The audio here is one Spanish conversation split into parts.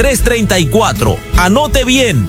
8334. Anote bien,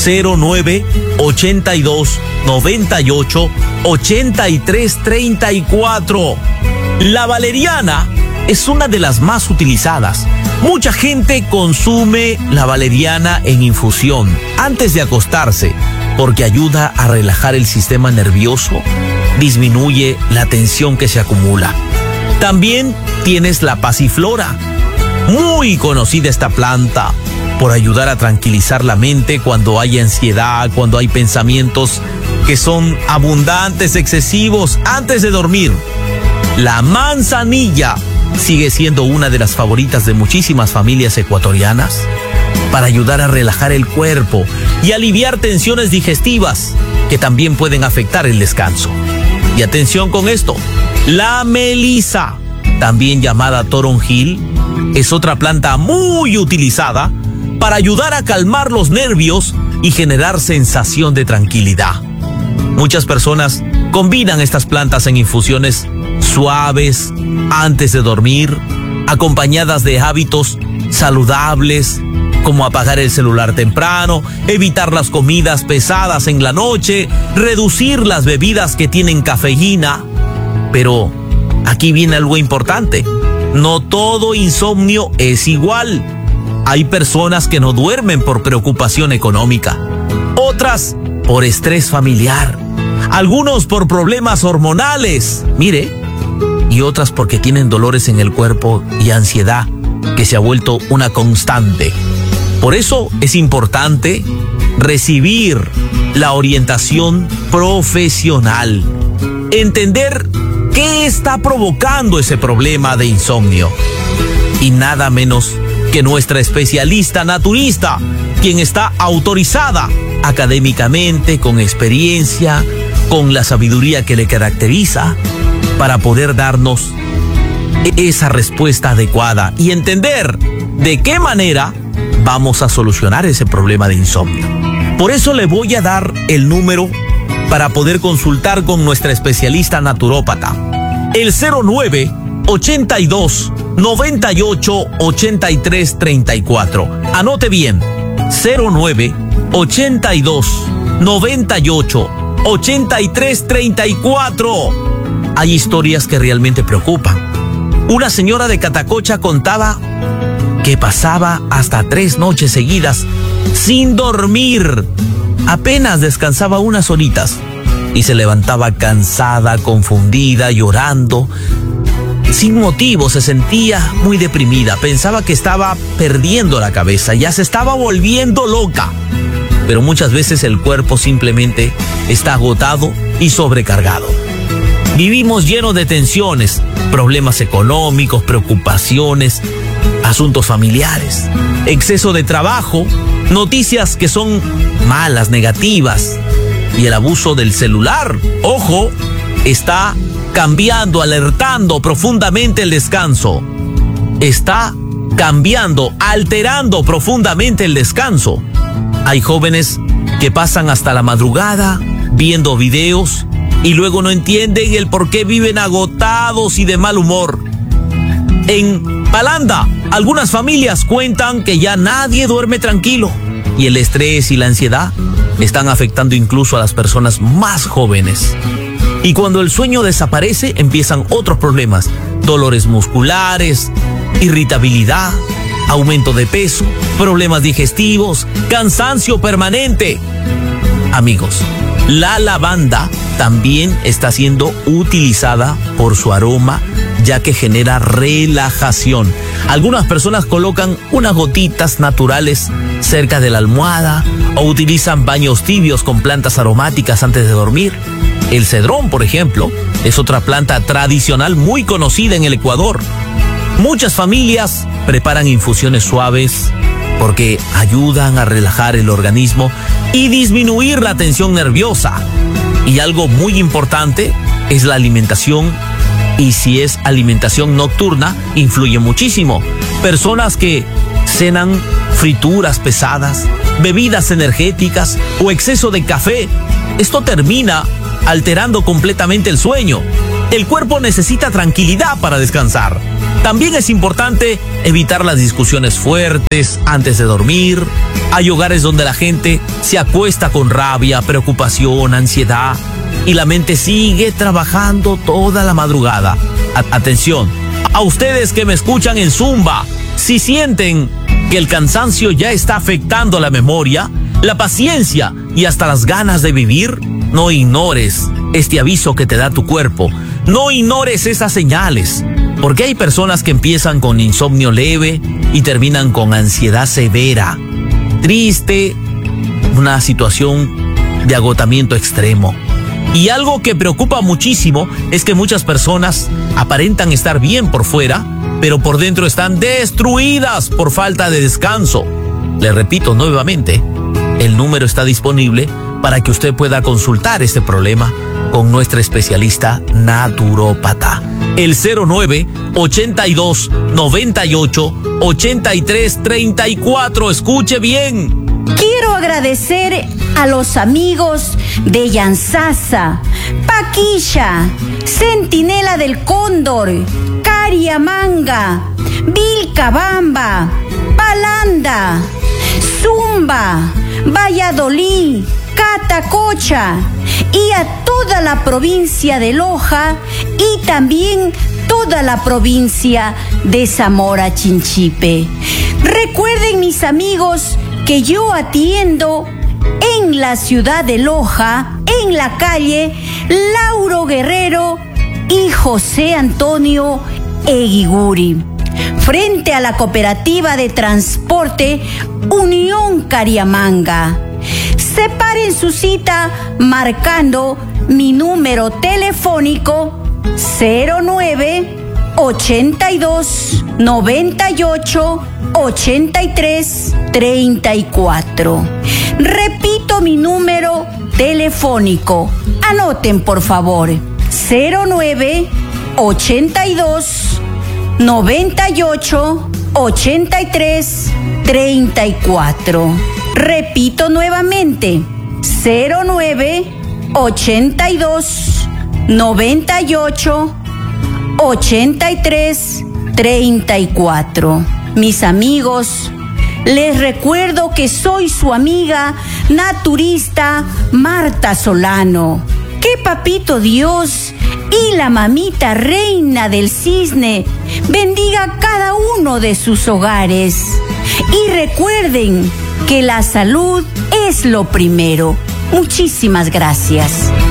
0982988334. La valeriana es una de las más utilizadas. Mucha gente consume la valeriana en infusión antes de acostarse porque ayuda a relajar el sistema nervioso, disminuye la tensión que se acumula. También tienes la pasiflora. Muy conocida esta planta por ayudar a tranquilizar la mente cuando hay ansiedad, cuando hay pensamientos que son abundantes, excesivos antes de dormir. La manzanilla sigue siendo una de las favoritas de muchísimas familias ecuatorianas para ayudar a relajar el cuerpo y aliviar tensiones digestivas que también pueden afectar el descanso. Y atención con esto, la melisa, también llamada toronjil, es otra planta muy utilizada para ayudar a calmar los nervios y generar sensación de tranquilidad. Muchas personas combinan estas plantas en infusiones suaves antes de dormir, acompañadas de hábitos saludables como apagar el celular temprano, evitar las comidas pesadas en la noche, reducir las bebidas que tienen cafeína. Pero aquí viene algo importante. No todo insomnio es igual. Hay personas que no duermen por preocupación económica, otras por estrés familiar, algunos por problemas hormonales, y otras porque tienen dolores en el cuerpo y ansiedad que se ha vuelto una constante. Por eso es importante recibir la orientación profesional, entender qué está provocando ese problema de insomnio. Y nada menos que nuestra especialista naturista, quien está autorizada académicamente, con experiencia, con la sabiduría que le caracteriza, para poder darnos esa respuesta adecuada y entender de qué manera vamos a solucionar ese problema de insomnio. Por eso le voy a dar el número para poder consultar con nuestra especialista naturópata. El 0982988334. Anote bien, 0982988334. Hay historias que realmente preocupan. Una señora de Catacocha contaba que pasaba hasta 3 noches seguidas sin dormir. Apenas descansaba unas horitas y se levantaba cansada, confundida, llorando. Sin motivo, se sentía muy deprimida. Pensaba que estaba perdiendo la cabeza, ya se estaba volviendo loca. Pero muchas veces el cuerpo simplemente está agotado y sobrecargado. Vivimos llenos de tensiones, problemas económicos, preocupaciones, asuntos familiares, exceso de trabajo, noticias que son malas, negativas, y el abuso del celular, ojo, está cambiando, alertando profundamente el descanso. Está cambiando, alterando profundamente el descanso. Hay jóvenes que pasan hasta la madrugada viendo videos y luego no entienden el por qué viven agotados y de mal humor. En Palanda, algunas familias cuentan que ya nadie duerme tranquilo y el estrés y la ansiedad están afectando incluso a las personas más jóvenes. Y cuando el sueño desaparece, empiezan otros problemas: dolores musculares, irritabilidad, aumento de peso, problemas digestivos, cansancio permanente. Amigos, la lavanda también está siendo utilizada por su aroma, ya que genera relajación. Algunas personas colocan unas gotitas naturales cerca de la almohada o utilizan baños tibios con plantas aromáticas antes de dormir. El cedrón, por ejemplo, es otra planta tradicional muy conocida en el Ecuador. Muchas familias preparan infusiones suaves porque ayudan a relajar el organismo y disminuir la tensión nerviosa. Y algo muy importante es la alimentación, y si es alimentación nocturna, influye muchísimo. Personas que cenan frituras pesadas, bebidas energéticas o exceso de café, esto termina alterando completamente el sueño. El cuerpo necesita tranquilidad para descansar. También es importante evitar las discusiones fuertes antes de dormir. Hay hogares donde la gente se acuesta con rabia, preocupación, ansiedad y la mente sigue trabajando toda la madrugada. Atención, a ustedes que me escuchan en Zumba, si sienten que el cansancio ya está afectando la memoria, la paciencia y hasta las ganas de vivir, no ignores este aviso que te da tu cuerpo. No ignores esas señales, porque hay personas que empiezan con insomnio leve y terminan con ansiedad severa, triste, una situación de agotamiento extremo. Y algo que preocupa muchísimo es que muchas personas aparentan estar bien por fuera, pero por dentro están destruidas por falta de descanso. Les repito nuevamente, el número está disponible para que usted pueda consultar este problema con nuestra especialista naturópata. El 09-82-98-83-34. Escuche bien. Quiero agradecer a los amigos de Yansasa, Paquilla, Centinela del Cóndor, Cariamanga, Vilcabamba, Palanda, Zumba, Valladolid, Catacocha y a toda la provincia de Loja y también toda la provincia de Zamora Chinchipe. Recuerden, mis amigos, que yo atiendo en la ciudad de Loja, en la calle Lauro Guerrero y José Antonio Eguiguri, frente a la cooperativa de transporte Unión Cariamanga. Separen su cita marcando mi número telefónico 09-82-98-83-34. Repito mi número telefónico. Anoten, por favor. 09-82-98-83-34. Repito nuevamente, 09-82-98-83-34. Mis amigos, les recuerdo que soy su amiga naturista Marta Solano. Que Papito Dios y la Mamita Reina del Cisne bendiga cada uno de sus hogares. Y recuerden que la salud es lo primero. Muchísimas gracias.